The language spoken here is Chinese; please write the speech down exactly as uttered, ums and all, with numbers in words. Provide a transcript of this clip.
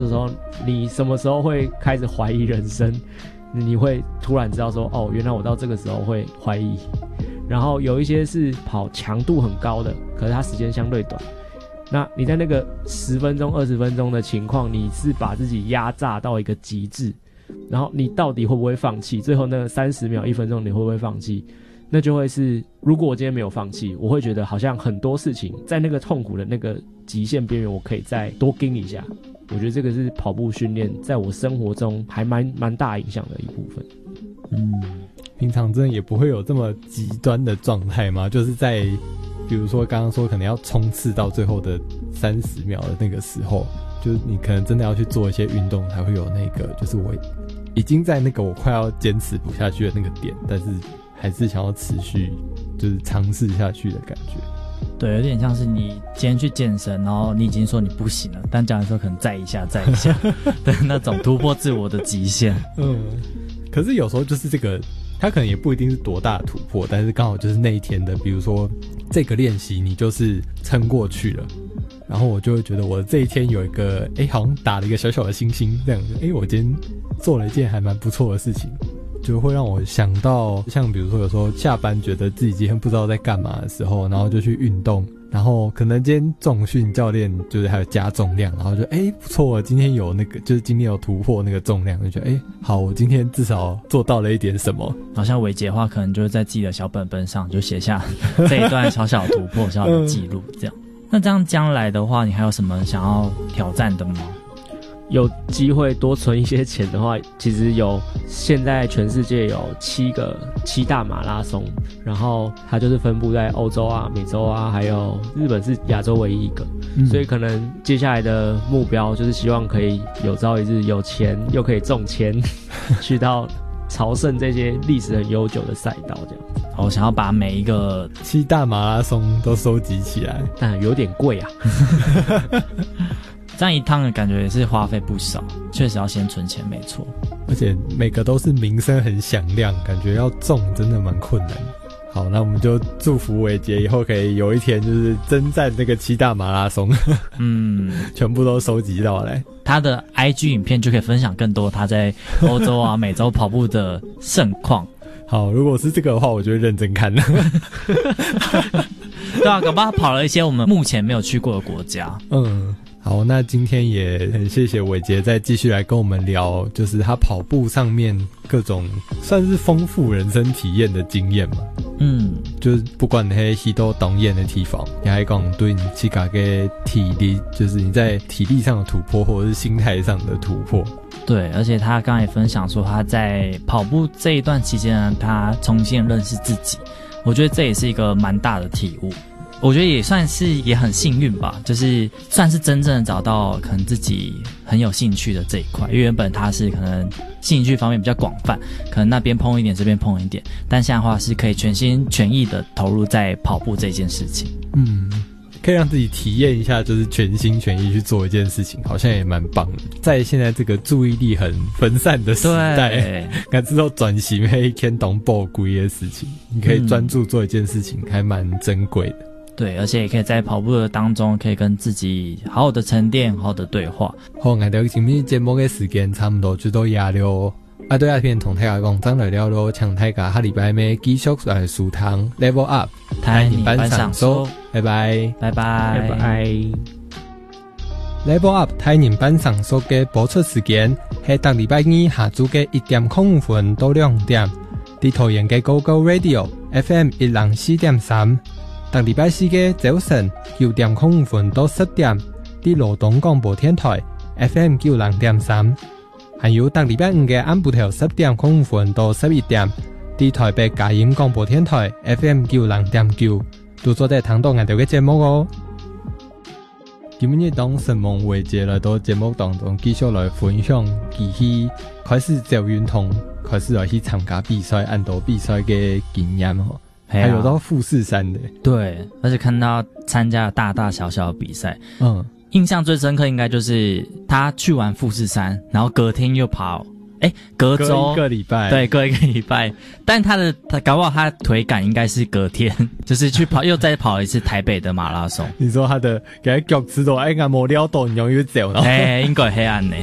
这时候你什么时候会开始怀疑人生？你会突然知道说，哦，原来我到这个时候会怀疑。然后有一些是跑强度很高的，可是它时间相对短。那你在那个十分钟、二十分钟的情况，你是把自己压榨到一个极致，然后你到底会不会放弃？最后那三十秒、一分钟，你会不会放弃？那就会是，如果我今天没有放弃，我会觉得好像很多事情在那个痛苦的那个极限边缘，我可以再多盯一下。我觉得这个是跑步训练在我生活中还蛮蛮大影响的一部分。 嗯，平常真的也不会有这么极端的状态吗？就是在比如说刚刚说可能要冲刺到最后的三十秒的那个时候，就是你可能真的要去做一些运动，才会有那个就是我已经在那个我快要坚持不下去的那个点，但是还是想要持续就是尝试下去的感觉。 对，有点像是你今天去健身，然后你已经说你不行了，但讲的时候可能再一下再一下的那种突破自我的极限。 嗯，可是有时候就是这个它可能也不一定是多大的突破，但是刚好就是那一天的，比如说这个练习你就是撑过去了，然后我就会觉得我这一天有一个哎、欸，好像打了一个小小的星星这样子，哎、欸，我今天做了一件还蛮不错的事情，就会让我想到像比如说有时候下班觉得自己今天不知道在干嘛的时候，然后就去运动，然后可能今天重训教练就是还有加重量，然后就哎、欸、不错，今天有那个就是今天有突破那个重量，就觉得哎、欸、好，我今天至少做到了一点什么。 好像伟杰的话可能就是在自己的小本本上就写下这一段小小的突破小小的记录这样。那这样将来的话你还有什么想要挑战的吗？ 有机会多存一些钱的话，其实有现在全世界有七个七大马拉松，然后它就是分布在欧洲啊、美洲啊，还有日本是亚洲唯一一个、嗯、所以可能接下来的目标就是希望可以有朝一日有钱又可以中签去到朝圣这些历史很悠久的赛道这样子。 我想要把每一个七大马拉松都收集起来， 但有点贵啊这样一趟的感觉也是花费不少，确实要先存钱没错， 而且每个都是名声很响亮，感觉要中真的蛮困难。好，那我们就祝福伟杰以后可以有一天就是征战那个七大马拉松，嗯，全部都收集到来。 他的 I G 影片就可以分享更多他在欧洲啊、美洲跑步的盛况。 好，如果是这个的话，我就会认真看了。 对啊，搞不好他跑了一些我们目前没有去过的国家。 嗯。好，那今天也很谢谢伟杰再继续来跟我们聊，就是他跑步上面各种算是丰富人生体验的经验嘛。嗯，就是不管那些许多懂演的地方，也还讲对你自己的体力，就是你在体力上的突破，或者是心态上的突破。 对，而且他刚才也分享说他在跑步这一段期间呢，他重新认识自己，我觉得这也是一个蛮大的体悟。我觉得也算是也很幸运吧，就是算是真正的找到可能自己很有兴趣的这一块，因为原本他是可能兴趣方面比较广泛，可能那边碰一点这边碰一点，但现在的话是可以全心全意的投入在跑步这件事情。 嗯，可以让自己体验一下，就是全心全意去做一件事情，好像也蛮棒的。在现在这个注意力很分散的时代，看之后转型黑天懂宝贵的事情，你可以专注做一件事情，嗯、还蛮珍贵的。 对，而且也可以在跑步的当中可以跟自己好好的沉淀，好好的对话。 好，我哋今日節目嘅時間差唔多就到呀了。啊，對啊，片同大家講爭來了咯，請大家下禮拜尾繼續來數堂 level up， 睇你班上說， 拜拜， 拜拜， 拜拜。 level up 睇你班上說嘅播出時間係當禮拜二下晝嘅一點零五分到兩點，喺桃園嘅 Go Go Radio F M 一零四點三。當禮拜四嘅早晨九點零五分到十點，喺羅東廣播電台 F M 九零點三，還有當禮拜五嘅晏晡頭十點零五分到十一點，喺台北佳音廣播電台 F M 九零點九，都做在聽到我哋嘅節目哦。今日當神夢偉傑來到節目當中，繼續來分享佢去開始做運動，開始來去參加比賽、按到比賽嘅經驗哦。還有到富士山的， 對，而且看到參加了大大小小的比賽，嗯，印象最深刻應該就是他去完富士山，然後隔天又跑哎，隔周隔一个礼拜， 对，隔一个礼拜。但他的他搞不好他腿感应该是隔天，就是去跑又再跑一次台北的马拉松。 你说他的给他脚趾头，哎，按摩撩动，容易走， 哎，应该黑暗呢。